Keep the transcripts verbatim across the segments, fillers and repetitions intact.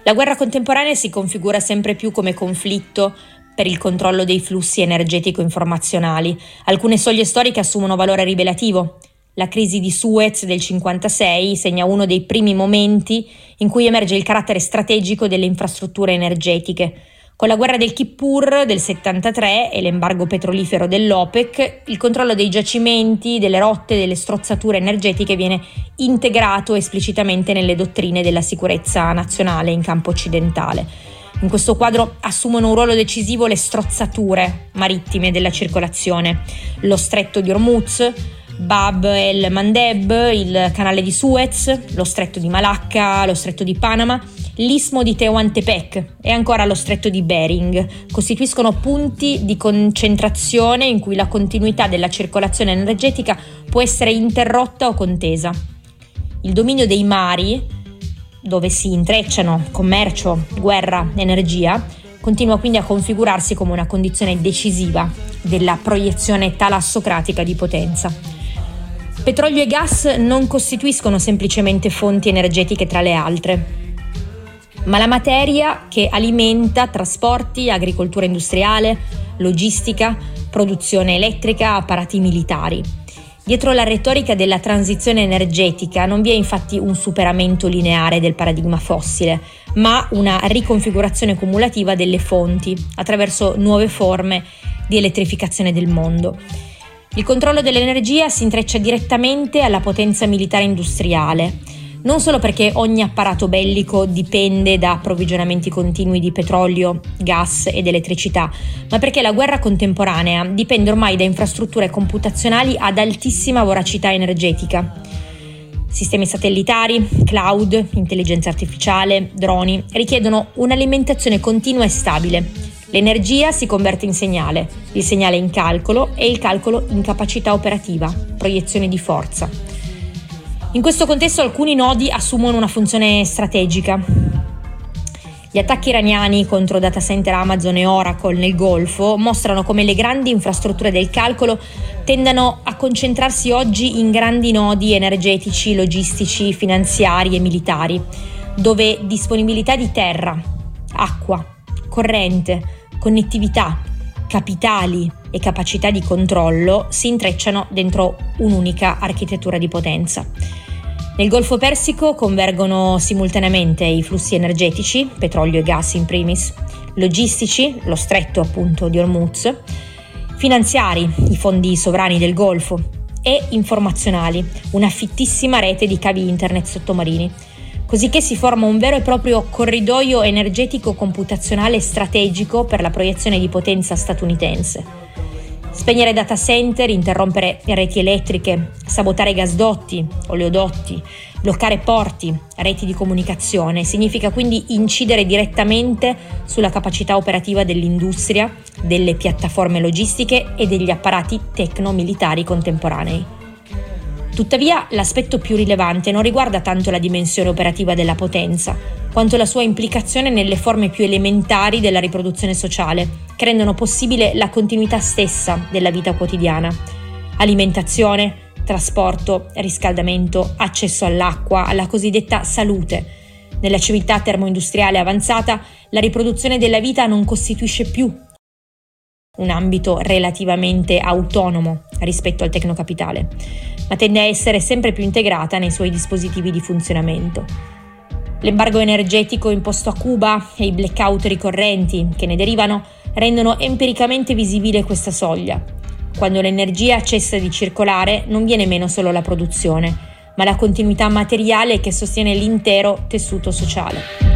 La guerra contemporanea si configura sempre più come conflitto per il controllo dei flussi energetico-informazionali. Alcune soglie storiche assumono valore rivelativo. La crisi di Suez del cinquantasei segna uno dei primi momenti in cui emerge il carattere strategico delle infrastrutture energetiche. Con la guerra del Kippur del settantatré e l'embargo petrolifero dell'OPEC, il controllo dei giacimenti, delle rotte e delle strozzature energetiche viene integrato esplicitamente nelle dottrine della sicurezza nazionale in campo occidentale. In questo quadro assumono un ruolo decisivo le strozzature marittime della circolazione, lo stretto di Hormuz, Bab el Mandeb, il canale di Suez, lo stretto di Malacca, lo stretto di Panama, l'istmo di Tehuantepec e ancora lo stretto di Bering costituiscono punti di concentrazione in cui la continuità della circolazione energetica può essere interrotta o contesa. Il dominio dei mari, dove si intrecciano commercio, guerra, energia, continua quindi a configurarsi come una condizione decisiva della proiezione talassocratica di potenza. Petrolio e gas non costituiscono semplicemente fonti energetiche tra le altre, ma la materia che alimenta trasporti, agricoltura industriale, logistica, produzione elettrica, apparati militari. Dietro la retorica della transizione energetica non vi è infatti un superamento lineare del paradigma fossile, ma una riconfigurazione cumulativa delle fonti attraverso nuove forme di elettrificazione del mondo. Il controllo dell'energia si intreccia direttamente alla potenza militare industriale, non solo perché ogni apparato bellico dipende da approvvigionamenti continui di petrolio, gas ed elettricità, ma perché la guerra contemporanea dipende ormai da infrastrutture computazionali ad altissima voracità energetica. Sistemi satellitari, cloud, intelligenza artificiale, droni richiedono un'alimentazione continua e stabile. L'energia si converte in segnale, il segnale in calcolo e il calcolo in capacità operativa, proiezione di forza. In questo contesto alcuni nodi assumono una funzione strategica. Gli attacchi iraniani contro data center Amazon e Oracle nel Golfo mostrano come le grandi infrastrutture del calcolo tendano a concentrarsi oggi in grandi nodi energetici, logistici, finanziari e militari, dove disponibilità di terra, acqua, corrente, connettività, capitali e capacità di controllo si intrecciano dentro un'unica architettura di potenza. Nel Golfo Persico convergono simultaneamente i flussi energetici, petrolio e gas in primis, logistici, lo stretto appunto di Hormuz, finanziari, i fondi sovrani del Golfo, e informazionali, una fittissima rete di cavi internet sottomarini, cosicché si forma un vero e proprio corridoio energetico computazionale strategico per la proiezione di potenza statunitense. Spegnere data center, interrompere reti elettriche, sabotare gasdotti, oleodotti, bloccare porti, reti di comunicazione, significa quindi incidere direttamente sulla capacità operativa dell'industria, delle piattaforme logistiche e degli apparati tecno-militari contemporanei. Tuttavia, l'aspetto più rilevante non riguarda tanto la dimensione operativa della potenza, quanto la sua implicazione nelle forme più elementari della riproduzione sociale, che rendono possibile la continuità stessa della vita quotidiana. Alimentazione, trasporto, riscaldamento, accesso all'acqua, alla cosiddetta salute. Nella civiltà termoindustriale avanzata, la riproduzione della vita non costituisce più un ambito relativamente autonomo rispetto al tecnocapitale, ma tende a essere sempre più integrata nei suoi dispositivi di funzionamento. L'embargo energetico imposto a Cuba e i blackout ricorrenti che ne derivano rendono empiricamente visibile questa soglia. Quando l'energia cessa di circolare non viene meno solo la produzione, ma la continuità materiale che sostiene l'intero tessuto sociale.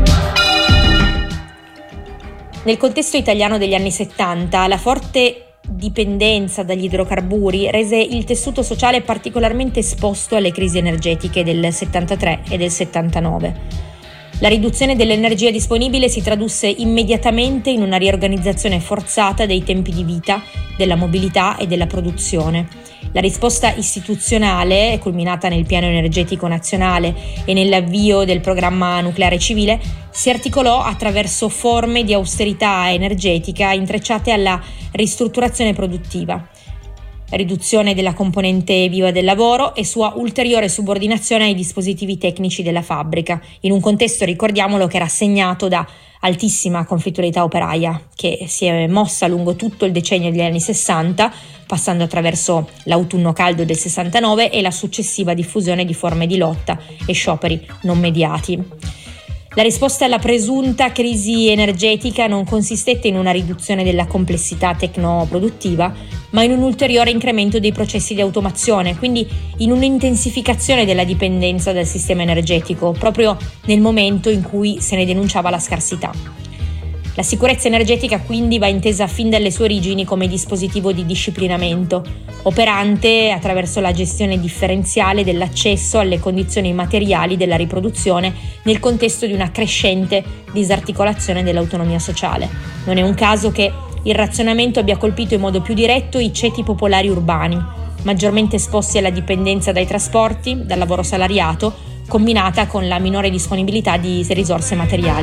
Nel contesto italiano degli anni settanta, la forte dipendenza dagli idrocarburi rese il tessuto sociale particolarmente esposto alle crisi energetiche del settantatré e del settantanove. La riduzione dell'energia disponibile si tradusse immediatamente in una riorganizzazione forzata dei tempi di vita, della mobilità e della produzione. La risposta istituzionale, culminata nel piano energetico nazionale e nell'avvio del programma nucleare civile, si articolò attraverso forme di austerità energetica intrecciate alla ristrutturazione produttiva. riduzione della componente viva del lavoro e sua ulteriore subordinazione ai dispositivi tecnici della fabbrica, in un contesto, ricordiamolo, che era segnato da altissima conflittualità operaia, che si è mossa lungo tutto il decennio degli anni sessanta, passando attraverso l'autunno caldo del sessantanove e la successiva diffusione di forme di lotta e scioperi non mediati. La risposta alla presunta crisi energetica non consistette in una riduzione della complessità tecnoproduttiva, ma in un ulteriore incremento dei processi di automazione, quindi in un'intensificazione della dipendenza dal sistema energetico, proprio nel momento in cui se ne denunciava la scarsità. La sicurezza energetica quindi va intesa fin dalle sue origini come dispositivo di disciplinamento, operante attraverso la gestione differenziale dell'accesso alle condizioni materiali della riproduzione nel contesto di una crescente disarticolazione dell'autonomia sociale. Non è un caso che il razionamento abbia colpito in modo più diretto i ceti popolari urbani, maggiormente esposti alla dipendenza dai trasporti, dal lavoro salariato, combinata con la minore disponibilità di risorse materiali.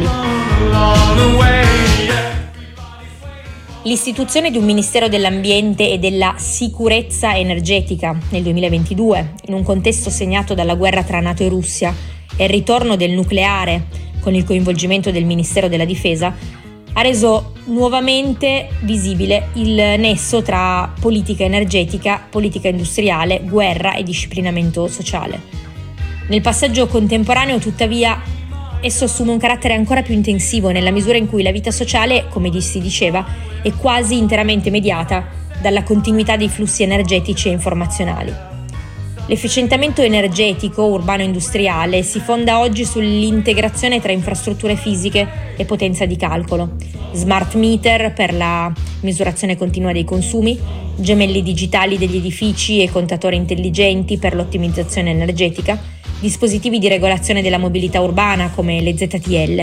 L'istituzione di un Ministero dell'Ambiente e della Sicurezza Energetica nel duemilaventidue, in un contesto segnato dalla guerra tra NATO e Russia e il ritorno del nucleare con il coinvolgimento del Ministero della Difesa, ha reso nuovamente visibile il nesso tra politica energetica, politica industriale, guerra e disciplinamento sociale. Nel passaggio contemporaneo, tuttavia, esso assume un carattere ancora più intensivo nella misura in cui la vita sociale, come si diceva, è quasi interamente mediata dalla continuità dei flussi energetici e informazionali. L'efficientamento energetico urbano-industriale si fonda oggi sull'integrazione tra infrastrutture fisiche e potenza di calcolo, smart meter per la misurazione continua dei consumi, gemelli digitali degli edifici e contatori intelligenti per l'ottimizzazione energetica, dispositivi di regolazione della mobilità urbana come le Z T L.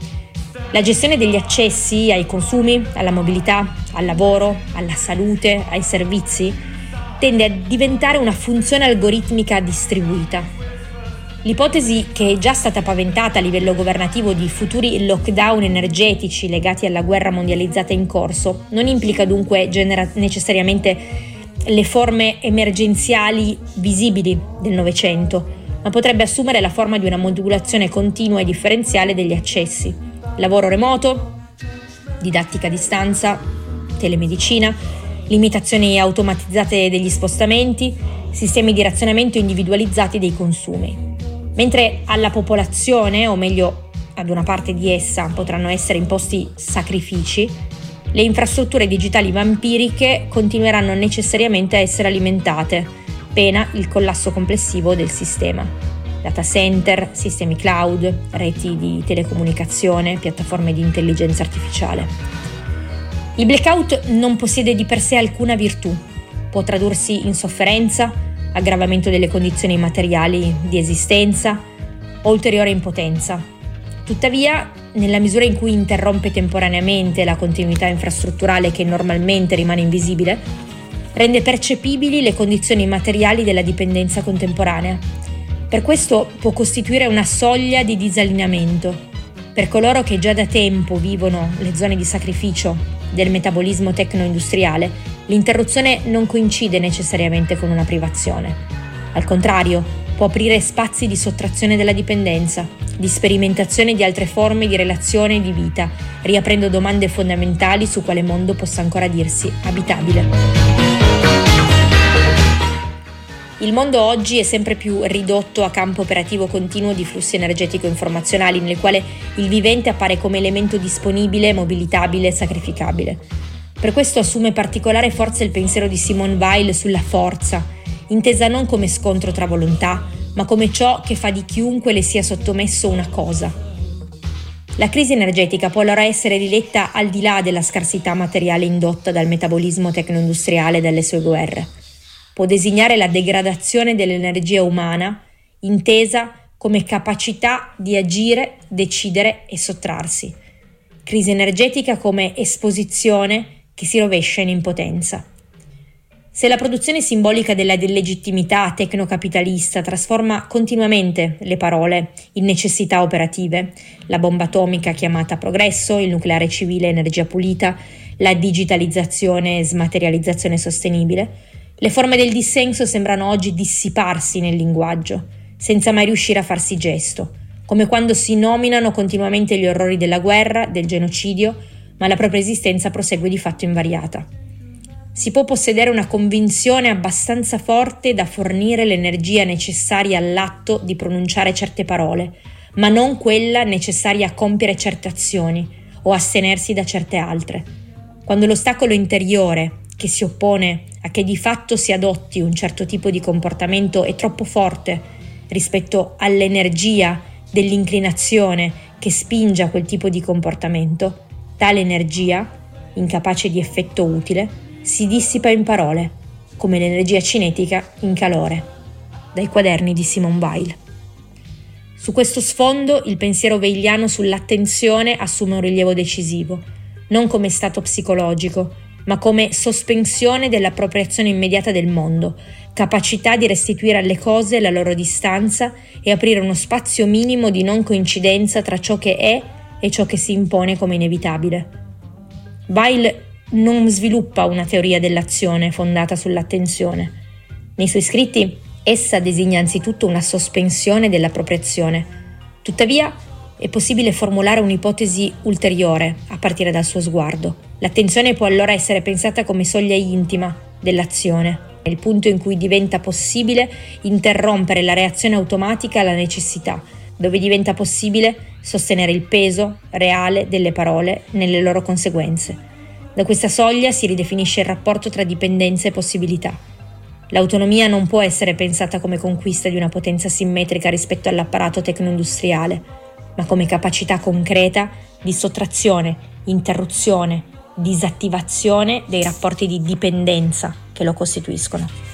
La gestione degli accessi ai consumi, alla mobilità, al lavoro, alla salute, ai servizi tende a diventare una funzione algoritmica distribuita. L'ipotesi, che è già stata paventata a livello governativo, di futuri lockdown energetici legati alla guerra mondializzata in corso, non implica dunque genera- necessariamente le forme emergenziali visibili del Novecento, ma potrebbe assumere la forma di una modulazione continua e differenziale degli accessi. Lavoro remoto, didattica a distanza, telemedicina, limitazioni automatizzate degli spostamenti, sistemi di razionamento individualizzati dei consumi. Mentre alla popolazione, o meglio ad una parte di essa, potranno essere imposti sacrifici, le infrastrutture digitali vampiriche continueranno necessariamente a essere alimentate, pena il collasso complessivo del sistema. Data center, sistemi cloud, reti di telecomunicazione, piattaforme di intelligenza artificiale. Il blackout non possiede di per sé alcuna virtù. Può tradursi in sofferenza, aggravamento delle condizioni materiali di esistenza o ulteriore impotenza. Tuttavia, nella misura in cui interrompe temporaneamente la continuità infrastrutturale che normalmente rimane invisibile, rende percepibili le condizioni materiali della dipendenza contemporanea. Per questo può costituire una soglia di disallineamento. Per coloro che già da tempo vivono le zone di sacrificio del metabolismo tecno-industriale, l'interruzione non coincide necessariamente con una privazione. Al contrario, può aprire spazi di sottrazione della dipendenza, di sperimentazione di altre forme di relazione e di vita, riaprendo domande fondamentali su quale mondo possa ancora dirsi abitabile. Il mondo oggi è sempre più ridotto a campo operativo continuo di flussi energetico-informazionali, nel quale il vivente appare come elemento disponibile, mobilitabile e sacrificabile. Per questo assume particolare forza il pensiero di Simone Weil sulla forza, intesa non come scontro tra volontà, ma come ciò che fa di chiunque le sia sottomesso una cosa. La crisi energetica può allora essere riletta al di là della scarsità materiale indotta dal metabolismo tecno-industriale e dalle sue guerre. Può designare la degradazione dell'energia umana, intesa come capacità di agire, decidere e sottrarsi. Crisi energetica come esposizione che si rovescia in impotenza. Se la produzione simbolica della delegittimità tecnocapitalista trasforma continuamente le parole in necessità operative, la bomba atomica chiamata progresso, il nucleare civile energia pulita, la digitalizzazione e smaterializzazione sostenibile, Le forme del dissenso sembrano oggi dissiparsi nel linguaggio, senza mai riuscire a farsi gesto, come quando si nominano continuamente gli orrori della guerra, del genocidio, ma la propria esistenza prosegue di fatto invariata. Si può possedere una convinzione abbastanza forte da fornire l'energia necessaria all'atto di pronunciare certe parole, ma non quella necessaria a compiere certe azioni o astenersi da certe altre. Quando l'ostacolo interiore che si oppone a che di fatto si adotti un certo tipo di comportamento è troppo forte rispetto all'energia dell'inclinazione che spinge a quel tipo di comportamento, tale energia, incapace di effetto utile, si dissipa in parole, come l'energia cinetica in calore. Dai quaderni di Simone Weil. Su questo sfondo il pensiero weiliano sull'attenzione assume un rilievo decisivo, non come stato psicologico, ma come sospensione dell'appropriazione immediata del mondo, capacità di restituire alle cose la loro distanza e aprire uno spazio minimo di non coincidenza tra ciò che è e ciò che si impone come inevitabile. Weil non sviluppa una teoria dell'azione fondata sull'attenzione. Nei suoi scritti essa designa anzitutto una sospensione dell'appropriazione. Tuttavia è possibile formulare un'ipotesi ulteriore a partire dal suo sguardo. L'attenzione può allora essere pensata come soglia intima dell'azione, il punto in cui diventa possibile interrompere la reazione automatica alla necessità, dove diventa possibile sostenere il peso reale delle parole nelle loro conseguenze. Da questa soglia si ridefinisce il rapporto tra dipendenza e possibilità. L'autonomia non può essere pensata come conquista di una potenza simmetrica rispetto all'apparato tecno-industriale, ma come capacità concreta di sottrazione, interruzione, disattivazione dei rapporti di dipendenza che lo costituiscono.